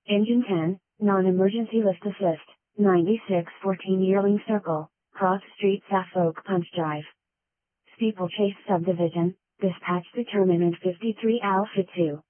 Engine 10, non-emergency lift assist, 9614 Yearling Circle, Cross Street, Suffolk Punch Drive. Steeplechase Subdivision, dispatch determinant 53 Alpha 2.